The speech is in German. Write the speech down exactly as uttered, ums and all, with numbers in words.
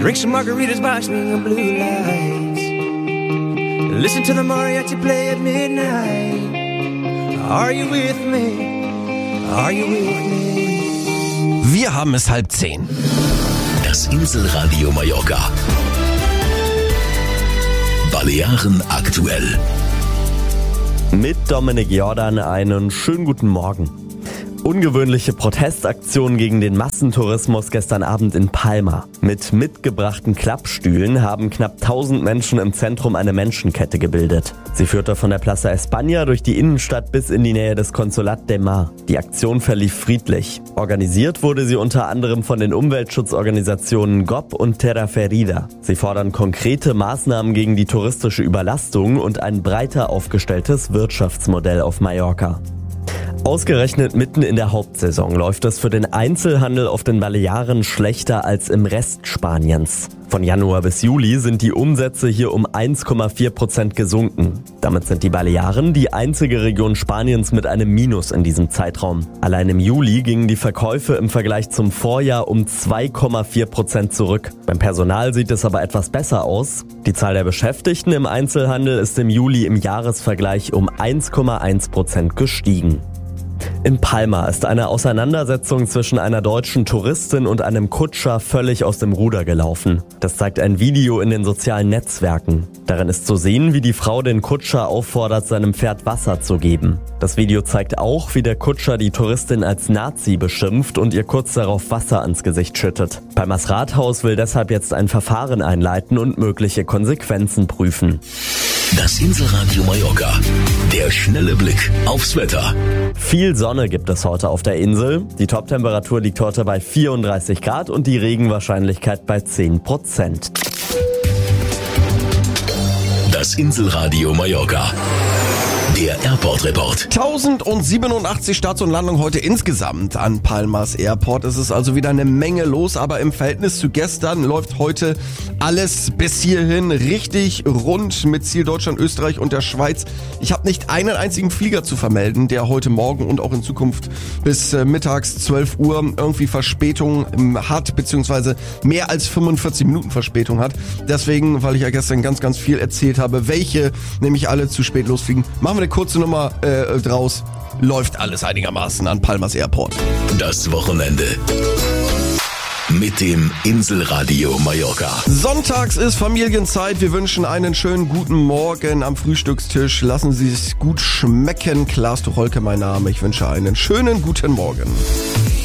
Drink some margaritas watching the blue lights. Listen to the mariachi play at midnight. Are you with me? Are you with me? Wir haben es halb zehn. Das Inselradio Mallorca. Balearen aktuell. Mit Dominik Jordan einen schönen guten Morgen. Ungewöhnliche Protestaktion gegen den Massentourismus gestern Abend in Palma. Mit mitgebrachten Klappstühlen haben knapp tausend Menschen im Zentrum eine Menschenkette gebildet. Sie führte von der Plaza España durch die Innenstadt bis in die Nähe des Consolat de Mar. Die Aktion verlief friedlich. Organisiert wurde sie unter anderem von den Umweltschutzorganisationen G O P und Terra Ferida. Sie fordern konkrete Maßnahmen gegen die touristische Überlastung und ein breiter aufgestelltes Wirtschaftsmodell auf Mallorca. Ausgerechnet mitten in der Hauptsaison läuft es für den Einzelhandel auf den Balearen schlechter als im Rest Spaniens. Von Januar bis Juli sind die Umsätze hier um eins Komma vier Prozent gesunken. Damit sind die Balearen die einzige Region Spaniens mit einem Minus in diesem Zeitraum. Allein im Juli gingen die Verkäufe im Vergleich zum Vorjahr um zwei Komma vier Prozent zurück. Beim Personal sieht es aber etwas besser aus. Die Zahl der Beschäftigten im Einzelhandel ist im Juli im Jahresvergleich um eins Komma eins Prozent gestiegen. In Palma ist eine Auseinandersetzung zwischen einer deutschen Touristin und einem Kutscher völlig aus dem Ruder gelaufen. Das zeigt ein Video in den sozialen Netzwerken. Darin ist zu sehen, wie die Frau den Kutscher auffordert, seinem Pferd Wasser zu geben. Das Video zeigt auch, wie der Kutscher die Touristin als Nazi beschimpft und ihr kurz darauf Wasser ans Gesicht schüttet. Palmas Rathaus will deshalb jetzt ein Verfahren einleiten und mögliche Konsequenzen prüfen. Das Inselradio Mallorca. Der schnelle Blick aufs Wetter. Viel Sonne gibt es heute auf der Insel. Die Toptemperatur liegt heute bei vierunddreißig Grad und die Regenwahrscheinlichkeit bei zehn Prozent. Das Inselradio Mallorca. Der Airport-Report. tausendsiebenundachtzig Starts und Landungen heute insgesamt an Palmas Airport. Es ist also wieder eine Menge los, aber im Verhältnis zu gestern läuft heute alles bis hierhin richtig rund mit Ziel Deutschland, Österreich und der Schweiz. Ich habe nicht einen einzigen Flieger zu vermelden, der heute Morgen und auch in Zukunft bis äh, mittags zwölf Uhr irgendwie Verspätung ähm, hat, beziehungsweise mehr als fünfundvierzig Minuten Verspätung hat. Deswegen, weil ich ja gestern ganz, ganz viel erzählt habe, welche nämlich alle zu spät losfliegen, machen wir eine kurze Nummer äh, draus. Läuft alles einigermaßen an Palmas Airport. Das Wochenende mit dem Inselradio Mallorca. Sonntags ist Familienzeit. Wir wünschen einen schönen guten Morgen am Frühstückstisch. Lassen Sie es gut schmecken. Klaas Tucholke mein Name. Ich wünsche einen schönen guten Morgen.